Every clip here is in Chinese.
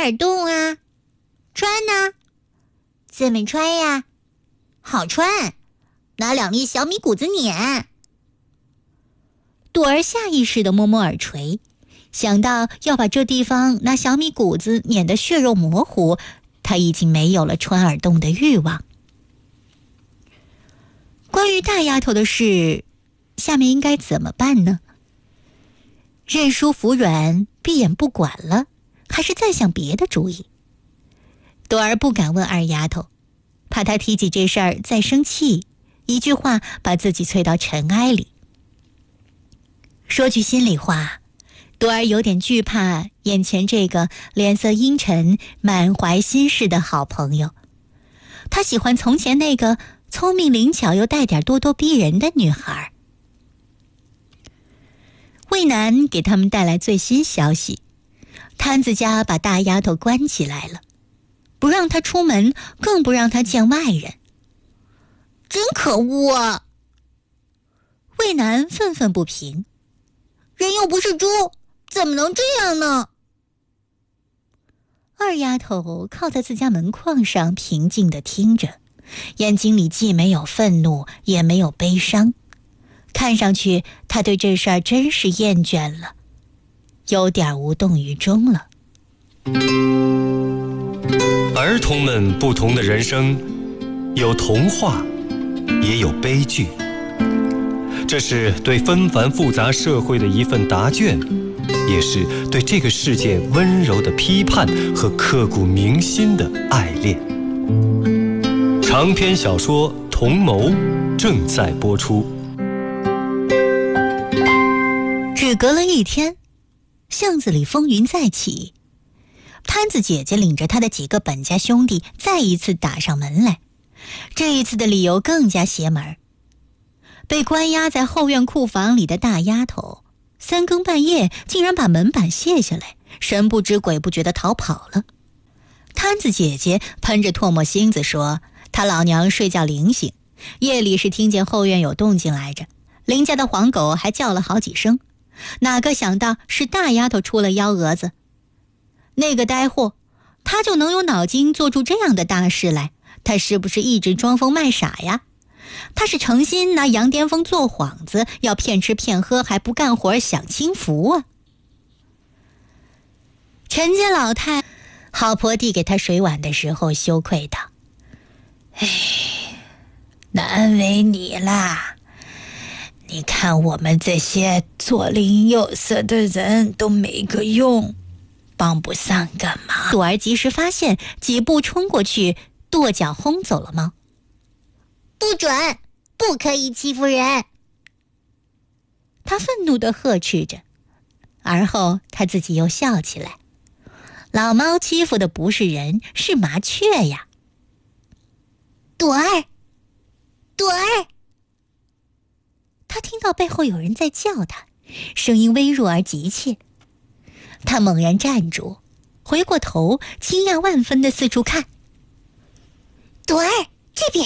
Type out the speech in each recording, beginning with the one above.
耳洞啊。穿呢？怎么穿呀？好穿，拿2粒小米谷子碾。朵儿下意识地摸摸耳垂，想到要把这地方拿小米谷子碾得血肉模糊，她已经没有了穿耳洞的欲望。关于大丫头的事，下面应该怎么办呢？认输服软，闭眼不管了，还是再想别的主意？朵儿不敢问二丫头，怕她提起这事儿再生气，一句话把自己催到尘埃里。说句心里话，朵儿有点惧怕眼前这个脸色阴沉、满怀心事的好朋友。她喜欢从前那个聪明灵巧又带点咄咄逼人的女孩。魏南给他们带来最新消息，摊子家把大丫头关起来了，不让她出门，更不让她见外人。真可恶啊！魏南愤愤不平，人又不是猪，怎么能这样呢？二丫头靠在自家门框上平静地听着，眼睛里既没有愤怒也没有悲伤，看上去她对这事儿真是厌倦了，有点无动于衷了。 儿童们不同的人生，有童话，也有悲剧。这是对纷繁复杂社会的一份答卷，也是对这个世界温柔的批判和刻骨铭心的爱恋。长篇小说《同谋》正在播出。 只隔了一天，巷子里风云再起。摊子姐姐领着她的几个本家兄弟再一次打上门来，这一次的理由更加邪门。被关押在后院库房里的大丫头，3更半夜竟然把门板卸下来，神不知鬼不觉地逃跑了。摊子姐姐喷着唾沫星子说，她老娘睡觉灵醒，夜里是听见后院有动静来着，邻家的黄狗还叫了好几声，哪个想到是大丫头出了幺蛾子。那个呆货，他就能有脑筋做出这样的大事来，他是不是一直装疯卖傻呀？他是诚心拿杨巅峰做幌子，要骗吃骗喝还不干活享清福啊。陈家老太好婆递给他水碗的时候羞愧道，难为你啦，你看我们这些左邻右舍的人都没个用，帮不上干嘛。朵儿及时发现，几步冲过去，跺脚轰走了猫。不准，不可以欺负人！他愤怒地呵斥着，而后他自己又笑起来。老猫欺负的不是人，是麻雀呀。朵儿，朵儿！他听到背后有人在叫他，声音微弱而急切。他猛然站住，回过头，惊讶万分地四处看。朵儿，这边！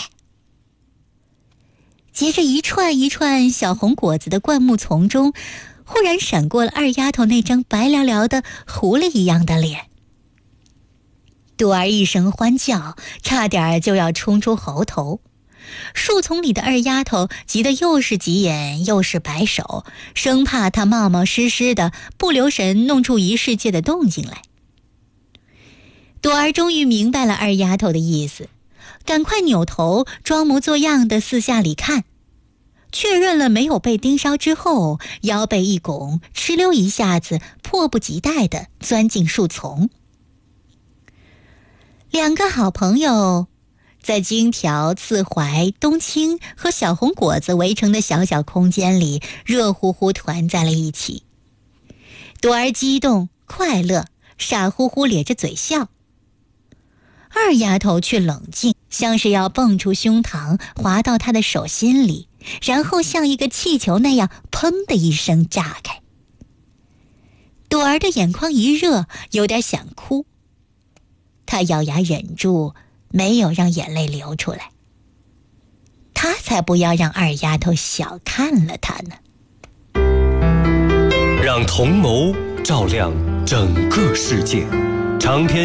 结着一串一串小红果子的灌木丛中，忽然闪过了二丫头那张白寥寥的狐狸一样的脸。朵儿一声欢叫，差点就要冲出喉头。树丛里的二丫头急得又是急眼又是摆手，生怕她冒冒失失的不留神弄出一世界的动静来。朵儿终于明白了二丫头的意思，赶快扭头装模作样的四下里看，确认了没有被盯梢之后，腰背一拱，哧溜一下子迫不及待地钻进树丛。2个好朋友在金条、刺槐、冬青和小红果子围成的小小空间里热乎乎团在了一起。朵儿激动快乐，傻乎乎咧着嘴笑。二丫头却冷静，像是要蹦出胸膛滑到她的手心里，然后像一个气球那样砰的一声炸开。朵儿的眼眶一热，有点想哭，她咬牙忍住，没有让眼泪流出来。她才不要让二丫头小看了她呢。 让同谋照亮整个世界，长篇